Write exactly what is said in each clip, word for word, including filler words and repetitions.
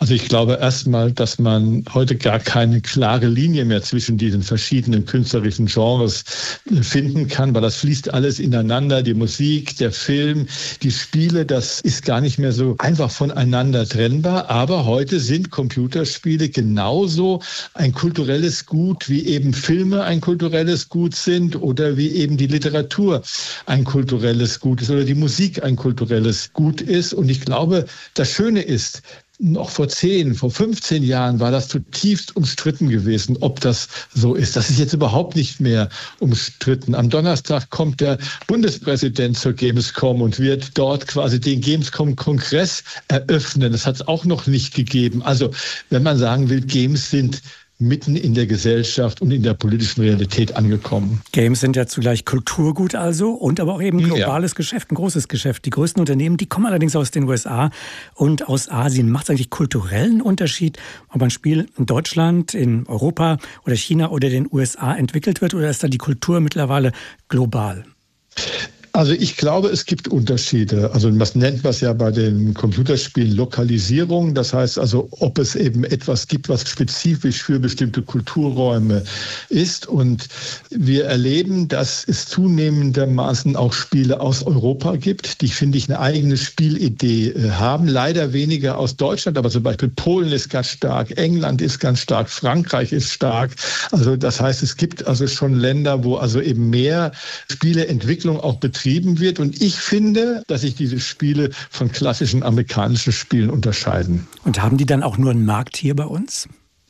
Also ich glaube erstmal, dass man heute gar keine klare Linie mehr zwischen diesen verschiedenen künstlerischen Genres finden kann, weil das fließt alles ineinander. Die Musik, der Film, die Spiele, das ist gar nicht mehr so einfach voneinander trennbar. Aber heute sind Computerspiele genauso ein kulturelles Gut, wie eben Filme ein kulturelles Gut sind oder wie eben die Literatur ein kulturelles Gut ist oder die Musik ein kulturelles Gut ist. Und ich glaube, das Schöne ist, noch vor zehn, vor fünfzehn Jahren war das zutiefst umstritten gewesen, ob das so ist. Das ist jetzt überhaupt nicht mehr umstritten. Am Donnerstag kommt der Bundespräsident zur Gamescom und wird dort quasi den Gamescom-Kongress eröffnen. Das hat es auch noch nicht gegeben. Also wenn man sagen will, Games sind mitten in der Gesellschaft und in der politischen Realität angekommen. Games sind ja zugleich Kulturgut also und aber auch eben globales ja. Geschäft, ein großes Geschäft. Die größten Unternehmen, die kommen allerdings aus den U S A und aus Asien. Macht es eigentlich kulturellen Unterschied, ob ein Spiel in Deutschland, in Europa oder China oder den U S A entwickelt wird, oder ist da die Kultur mittlerweile global? Also ich glaube, es gibt Unterschiede. Also was nennt man es ja bei den Computerspielen Lokalisierung. Das heißt also, ob es eben etwas gibt, was spezifisch für bestimmte Kulturräume ist. Und wir erleben, dass es zunehmendermaßen auch Spiele aus Europa gibt, die, finde ich, eine eigene Spielidee haben. Leider weniger aus Deutschland, aber zum Beispiel Polen ist ganz stark, England ist ganz stark, Frankreich ist stark. Also das heißt, es gibt also schon Länder, wo also eben mehr Spieleentwicklung auch betrieben wird. Und ich finde, dass sich diese Spiele von klassischen amerikanischen Spielen unterscheiden. Und haben die dann auch nur einen Markt hier bei uns?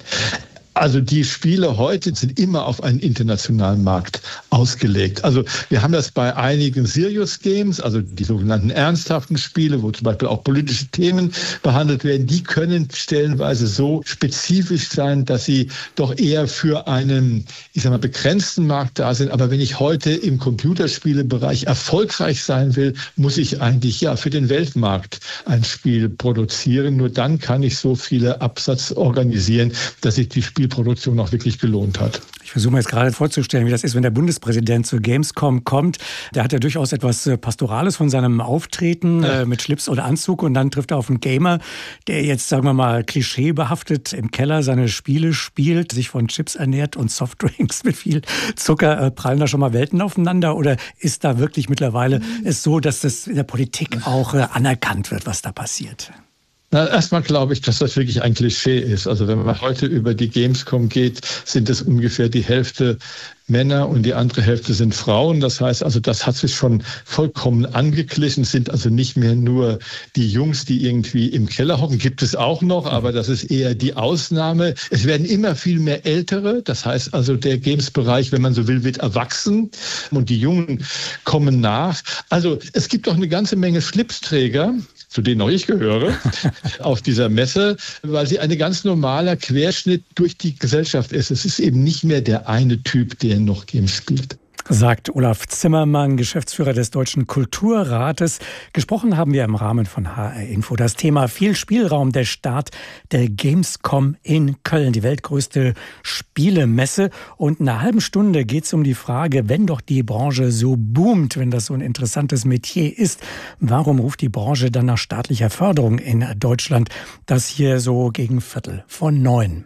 Also die Spiele heute sind immer auf einen internationalen Markt ausgelegt. Also wir haben das bei einigen Serious Games, also die sogenannten ernsthaften Spiele, wo zum Beispiel auch politische Themen behandelt werden. Die können stellenweise so spezifisch sein, dass sie doch eher für einen, ich sag mal, begrenzten Markt da sind. Aber wenn ich heute im Computerspielebereich erfolgreich sein will, muss ich eigentlich ja für den Weltmarkt ein Spiel produzieren. Nur dann kann ich so viele Absatz organisieren, dass ich die Spiele Produktion auch wirklich gelohnt hat. Ich versuche mir jetzt gerade vorzustellen, wie das ist, wenn der Bundespräsident zur Gamescom kommt. Der hat ja durchaus etwas Pastorales von seinem Auftreten ja. äh, mit Schlips oder Anzug, und dann trifft er auf einen Gamer, der jetzt, sagen wir mal, klischeebehaftet im Keller seine Spiele spielt, sich von Chips ernährt und Softdrinks mit viel Zucker. Äh, prallen da schon mal Welten aufeinander, oder ist da wirklich mittlerweile mhm. es so, dass das in der Politik auch äh, anerkannt wird, was da passiert? Na, erstmal glaube ich, dass das wirklich ein Klischee ist. Also wenn man heute über die Gamescom geht, sind es ungefähr die Hälfte Männer und die andere Hälfte sind Frauen. Das heißt also, das hat sich schon vollkommen angeglichen. Es sind also nicht mehr nur die Jungs, die irgendwie im Keller hocken. Gibt es auch noch, aber das ist eher die Ausnahme. Es werden immer viel mehr Ältere. Das heißt also, der Games-Bereich, wenn man so will, wird erwachsen und die Jungen kommen nach. Also es gibt auch eine ganze Menge Schlipsträger, zu denen auch ich gehöre, auf dieser Messe, weil sie ein ganz normaler Querschnitt durch die Gesellschaft ist. Es ist eben nicht mehr der eine Typ, der noch Games spielt. Sagt Olaf Zimmermann, Geschäftsführer des Deutschen Kulturrates. Gesprochen haben wir im Rahmen von H R Info. Das Thema viel Spielraum, der Start der Gamescom in Köln, die weltgrößte Spielemesse. Und in einer halben Stunde geht es um die Frage, wenn doch die Branche so boomt, wenn das so ein interessantes Metier ist, warum ruft die Branche dann nach staatlicher Förderung in Deutschland? Das hier so gegen Viertel von neun.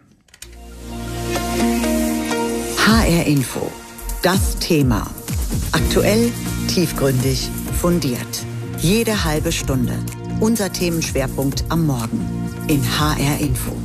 H R Info. Das Thema. Aktuell, tiefgründig, fundiert. Jede halbe Stunde. Unser Themenschwerpunkt am Morgen in H R Info.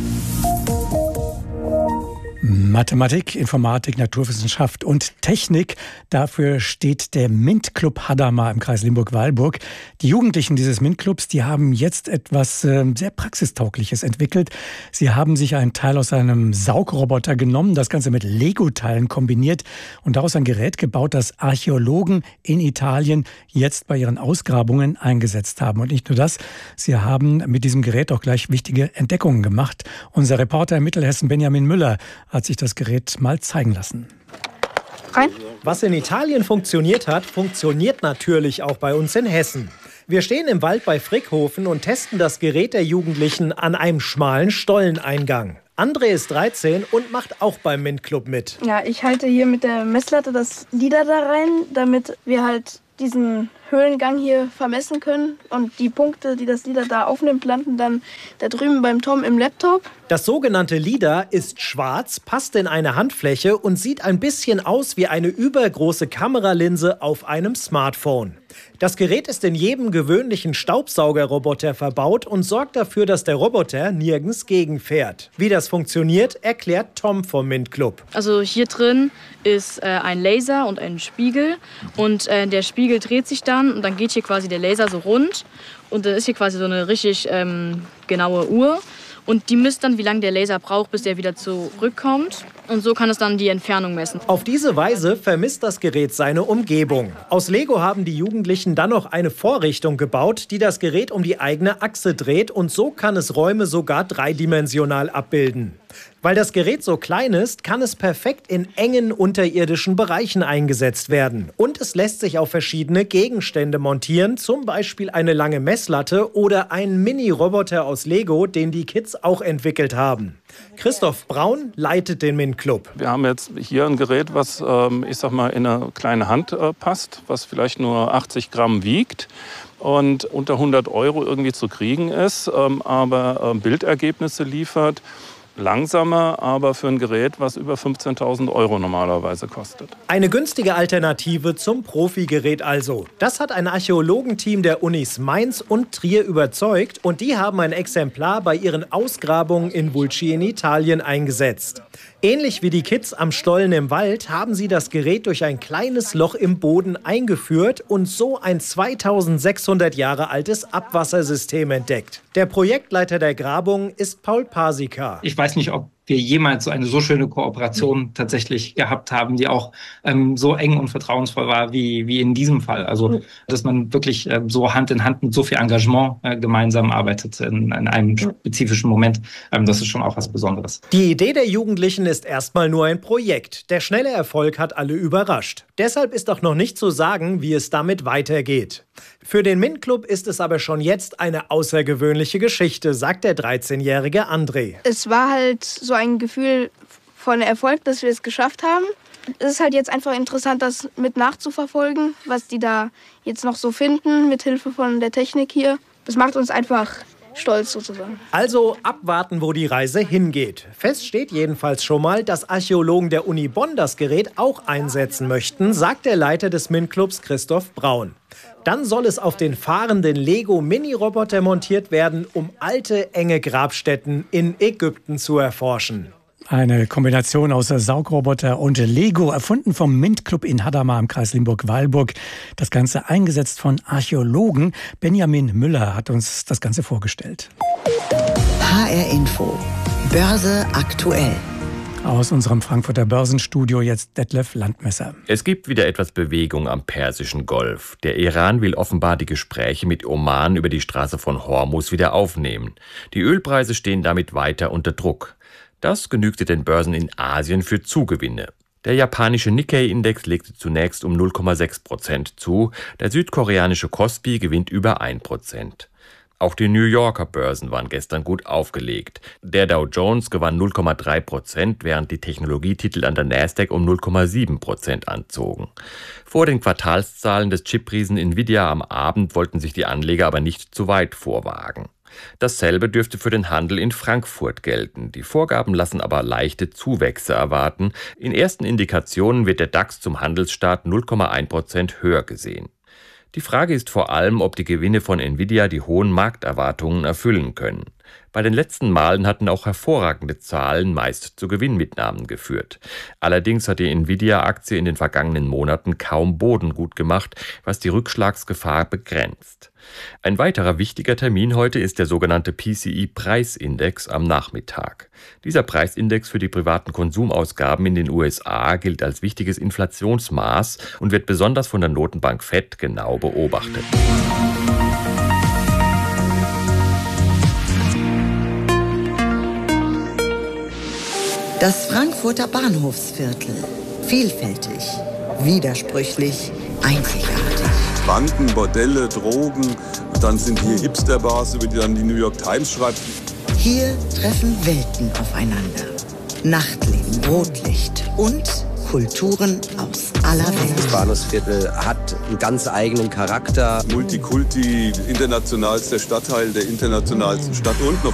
Mathematik, Informatik, Naturwissenschaft und Technik. Dafür steht der MINT-Club Hadamar im Kreis Limburg-Weilburg. Die Jugendlichen dieses MINT-Clubs, die haben jetzt etwas äh, sehr Praxistaugliches entwickelt. Sie haben sich einen Teil aus einem Saugroboter genommen, das Ganze mit Lego-Teilen kombiniert und daraus ein Gerät gebaut, das Archäologen in Italien jetzt bei ihren Ausgrabungen eingesetzt haben. Und nicht nur das, sie haben mit diesem Gerät auch gleich wichtige Entdeckungen gemacht. Unser Reporter in Mittelhessen, Benjamin Müller, hat sich das Gerät mal zeigen lassen. Rein. Was in Italien funktioniert hat, funktioniert natürlich auch bei uns in Hessen. Wir stehen im Wald bei Frickhofen und testen das Gerät der Jugendlichen an einem schmalen Stolleneingang. André ist dreizehn und macht auch beim MINT-Club mit. Ja, ich halte hier mit der Messlatte das Lieder da rein, damit wir halt diesen Höhlengang hier vermessen können. Und die Punkte, die das LIDAR da aufnimmt, landen dann da drüben beim Tom im Laptop. Das sogenannte LIDAR ist schwarz, passt in eine Handfläche und sieht ein bisschen aus wie eine übergroße Kameralinse auf einem Smartphone. Das Gerät ist in jedem gewöhnlichen Staubsaugerroboter verbaut und sorgt dafür, dass der Roboter nirgends gegenfährt. Wie das funktioniert, erklärt Tom vom MINT-Club. Also hier drin ist äh, ein Laser und ein Spiegel und äh, der Spiegel dreht sich dann und dann geht hier quasi der Laser so rund und dann ist hier quasi so eine richtig ähm, genaue Uhr. Und die misst dann, wie lange der Laser braucht, bis der wieder zurückkommt. Und so kann es dann die Entfernung messen. Auf diese Weise vermisst das Gerät seine Umgebung. Aus Lego haben die Jugendlichen dann noch eine Vorrichtung gebaut, die das Gerät um die eigene Achse dreht. Und so kann es Räume sogar dreidimensional abbilden. Weil das Gerät so klein ist, kann es perfekt in engen unterirdischen Bereichen eingesetzt werden. Und es lässt sich auf verschiedene Gegenstände montieren, zum Beispiel eine lange Messlatte oder einen Mini-Roboter aus Lego, den die Kids auch entwickelt haben. Christoph Braun leitet den MINT-Club. Wir haben jetzt hier ein Gerät, was ähm, ich sag mal, in eine kleine Hand äh, passt, was vielleicht nur achtzig Gramm wiegt und unter hundert Euro irgendwie zu kriegen ist, ähm, aber äh, Bildergebnisse liefert. Langsamer, aber für ein Gerät, was über fünfzehntausend Euro normalerweise kostet. Eine günstige Alternative zum Profigerät also. Das hat ein Archäologenteam der Unis Mainz und Trier überzeugt und die haben ein Exemplar bei ihren Ausgrabungen in Vulci in Italien eingesetzt. Ähnlich wie die Kids am Stollen im Wald haben sie das Gerät durch ein kleines Loch im Boden eingeführt und so ein zweitausendsechshundert Jahre altes Abwassersystem entdeckt. Der Projektleiter der Grabung ist Paul Pasika. Ich weiß nicht, ob wir jemals so eine so schöne Kooperation tatsächlich gehabt haben, die auch ähm, so eng und vertrauensvoll war wie, wie in diesem Fall. Also, dass man wirklich äh, so Hand in Hand mit so viel Engagement äh, gemeinsam arbeitet in, in einem spezifischen Moment. Ähm, das ist schon auch was Besonderes. Die Idee der Jugendlichen ist erstmal nur ein Projekt. Der schnelle Erfolg hat alle überrascht. Deshalb ist auch noch nicht zu sagen, wie es damit weitergeht. Für den MINT-Club ist es aber schon jetzt eine außergewöhnliche Geschichte, sagt der dreizehnjährige André. Es war halt so ein Gefühl von Erfolg, dass wir es geschafft haben. Es ist halt jetzt einfach interessant, das mit nachzuverfolgen, was die da jetzt noch so finden, mit Hilfe von der Technik hier. Das macht uns einfach stolz sozusagen. Also abwarten, wo die Reise hingeht. Fest steht jedenfalls schon mal, dass Archäologen der Uni Bonn das Gerät auch einsetzen möchten, sagt der Leiter des MINT-Clubs Christoph Braun. Dann soll es auf den fahrenden Lego-Mini-Roboter montiert werden, um alte, enge Grabstätten in Ägypten zu erforschen. Eine Kombination aus Saugroboter und Lego, erfunden vom MINT-Club in Hadamar im Kreis Limburg-Weilburg. Das Ganze eingesetzt von Archäologen. Benjamin Müller hat uns das Ganze vorgestellt. H R Info. Börse aktuell. Aus unserem Frankfurter Börsenstudio jetzt Detlef Landmesser. Es gibt wieder etwas Bewegung am Persischen Golf. Der Iran will offenbar die Gespräche mit Oman über die Straße von Hormuz wieder aufnehmen. Die Ölpreise stehen damit weiter unter Druck. Das genügte den Börsen in Asien für Zugewinne. Der japanische Nikkei-Index legte zunächst um null Komma sechs Prozent zu, der südkoreanische Kospi gewinnt über ein Prozent. Auch die New Yorker Börsen waren gestern gut aufgelegt. Der Dow Jones gewann null Komma drei Prozent, während die Technologietitel an der Nasdaq um null Komma sieben Prozent anzogen. Vor den Quartalszahlen des Chipriesen Nvidia am Abend wollten sich die Anleger aber nicht zu weit vorwagen. Dasselbe dürfte für den Handel in Frankfurt gelten. Die Vorgaben lassen aber leichte Zuwächse erwarten. In ersten Indikationen wird der DAX zum Handelsstart null Komma eins Prozent höher gesehen. Die Frage ist vor allem, ob die Gewinne von Nvidia die hohen Markterwartungen erfüllen können. Bei den letzten Malen hatten auch hervorragende Zahlen meist zu Gewinnmitnahmen geführt. Allerdings hat die Nvidia-Aktie in den vergangenen Monaten kaum Boden gut gemacht, was die Rückschlagsgefahr begrenzt. Ein weiterer wichtiger Termin heute ist der sogenannte P C I-Preisindex am Nachmittag. Dieser Preisindex für die privaten Konsumausgaben in den U S A gilt als wichtiges Inflationsmaß und wird besonders von der Notenbank Fed genau beobachtet. Das Frankfurter Bahnhofsviertel. Vielfältig, widersprüchlich, einzigartig. Banken, Bordelle, Drogen, dann sind hier Hipster-Bars, über die dann die New York Times schreibt. Hier treffen Welten aufeinander. Nachtleben, Rotlicht und Kulturen aus aller Welt. Das Bahnhofsviertel hat einen ganz eigenen Charakter. Multikulti, internationalster Stadtteil der internationalsten Stadt und noch